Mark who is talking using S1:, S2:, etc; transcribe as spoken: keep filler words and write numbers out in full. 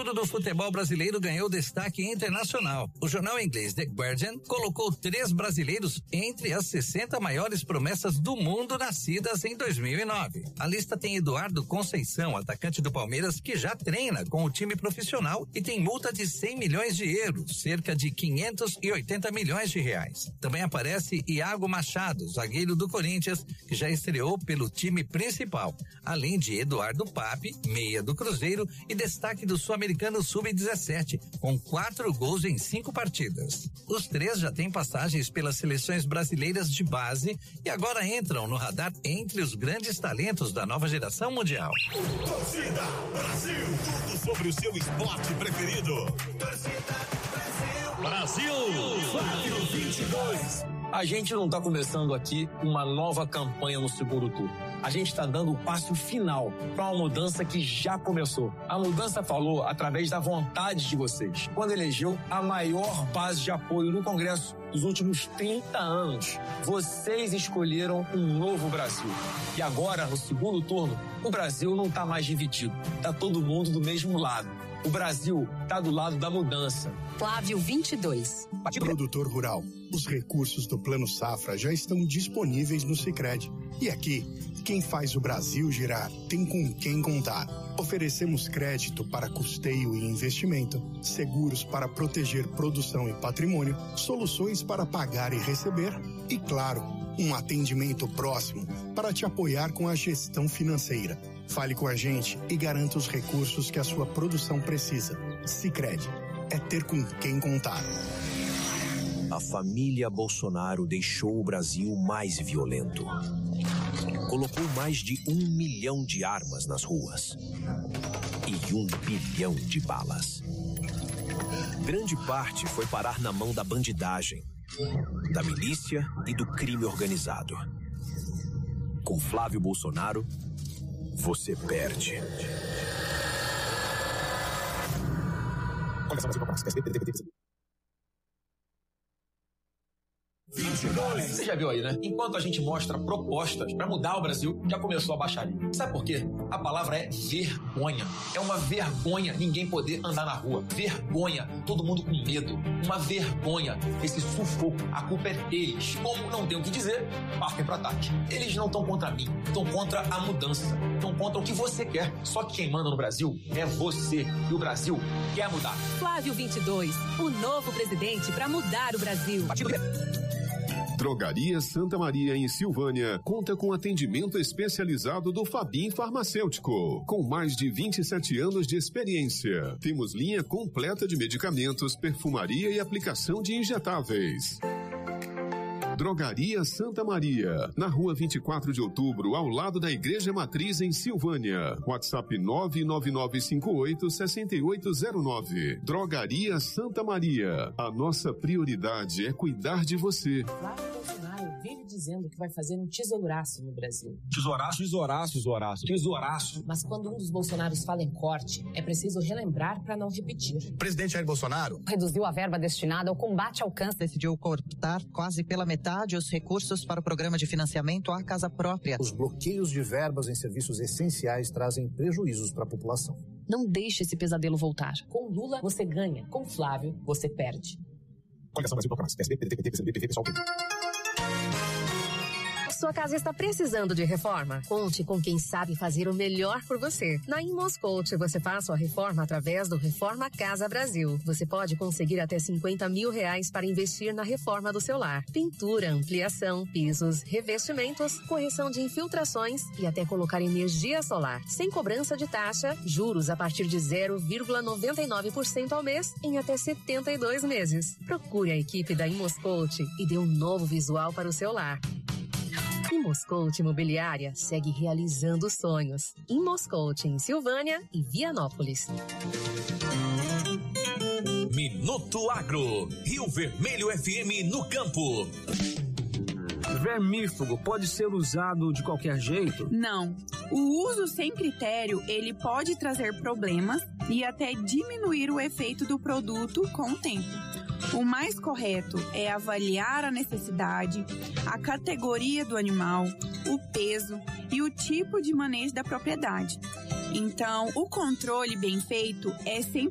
S1: Tudo do futebol brasileiro ganhou destaque internacional. O jornal inglês The Guardian colocou três brasileiros entre as sessenta maiores promessas do mundo nascidas em dois mil e nove. A lista tem Eduardo Conceição, atacante do Palmeiras, que já treina com o time profissional e tem multa de cem milhões de euros, cerca de quinhentos e oitenta milhões de reais. Também aparece Iago Machado, zagueiro do Corinthians, que já estreou pelo time principal, além de Eduardo Pape, meia do Cruzeiro e destaque do Sul-Americano sub dezessete, com quatro gols em cinco partidas. Os três já têm passagens pelas seleções brasileiras de base e agora entram no radar entre os grandes talentos da nova geração mundial.
S2: Torcida Brasil, tudo sobre o seu esporte preferido. Torcida Brasil. Brasil. Flávio vinte e dois.
S3: A gente não está começando aqui uma nova campanha no segundo turno. A gente está dando o passo final para uma mudança que já começou. A mudança falou através da vontade de vocês, quando elegeu a maior base de apoio no Congresso dos últimos trinta anos. Vocês escolheram um novo Brasil. E agora, no segundo turno, o Brasil não está mais dividido. Está todo mundo do mesmo lado. O Brasil está do lado da mudança.
S4: Flávio vinte e dois.
S5: Produtor rural. Os recursos do Plano Safra já estão disponíveis no Sicredi. E aqui, quem faz o Brasil girar tem com quem contar. Oferecemos crédito para custeio e investimento, seguros para proteger produção e patrimônio, soluções para pagar e receber e, claro, um atendimento próximo para te apoiar com a gestão financeira. Fale com a gente e garanta os recursos que a sua produção precisa. Sicredi é ter com quem contar.
S6: A família Bolsonaro deixou o Brasil mais violento. Colocou mais de um milhão de armas nas ruas e um bilhão de balas. Grande parte foi parar na mão da bandidagem, da milícia e do crime organizado. Com Flávio Bolsonaro, você perde.
S2: vinte e dois.
S3: Você já viu aí, né? Enquanto a gente mostra propostas para mudar o Brasil, já começou a baixaria. Sabe por quê? A palavra é vergonha. É uma vergonha ninguém poder andar na rua. Vergonha, todo mundo com medo. Uma vergonha, esse sufoco. A culpa é deles. Como não tem o que dizer, partem para ataque. Eles não estão contra mim, estão contra a mudança. Estão contra o que você quer. Só que quem manda no Brasil é você. E o Brasil quer mudar.
S4: Flávio vinte e dois, o novo presidente para mudar o Brasil.
S3: Partido
S7: Drogaria Santa Maria, em Silvânia, conta com atendimento especializado do Fabim Farmacêutico, com mais de vinte e sete anos de experiência. Temos linha completa de medicamentos, perfumaria e aplicação de injetáveis. Drogaria Santa Maria, na rua vinte e quatro de outubro, ao lado da Igreja Matriz, em Silvânia. WhatsApp nove nove nove cinco oito seis oito zero nove. Drogaria Santa Maria. A nossa prioridade é cuidar de você.
S8: Vive dizendo que vai fazer um tesouraço no Brasil.
S3: Tesouraço? Tesouraço, tesouraço. Tesouraço.
S8: Mas quando um dos Bolsonaros fala em corte, é preciso relembrar para não repetir.
S5: O presidente Jair Bolsonaro
S4: reduziu a verba destinada ao combate ao câncer.
S9: Decidiu cortar quase pela metade os recursos para o programa de financiamento à casa própria.
S10: Os bloqueios de verbas em serviços essenciais trazem prejuízos para a população.
S4: Não deixe esse pesadelo voltar.
S8: Com Lula, você ganha. Com Flávio, você perde.
S3: Coligação Brasil Proclamas. P S D, P D T, P C B, P T, pessoal.
S4: Sua casa está precisando de reforma? Conte com quem sabe fazer o melhor por você. Na Imoscoach, você faz sua reforma através do Reforma Casa Brasil. Você pode conseguir até cinquenta mil reais para investir na reforma do seu lar. Pintura, ampliação, pisos, revestimentos, correção de infiltrações e até colocar energia solar. Sem cobrança de taxa, juros a partir de zero vírgula noventa e nove por cento ao mês em até setenta e dois meses. Procure a equipe da Imoscoach e dê um novo visual para o seu lar. Imoscoach Imobiliária segue realizando sonhos. Imoscoach em Silvânia e Vianópolis.
S2: Minuto Agro, Rio Vermelho F M no campo.
S11: Vermífugo pode ser usado de qualquer jeito?
S12: Não. O uso sem critério, ele pode trazer problemas e até diminuir o efeito do produto com o tempo. O mais correto é avaliar a necessidade, a categoria do animal, o peso e o tipo de manejo da propriedade. Então, o controle bem feito é sempre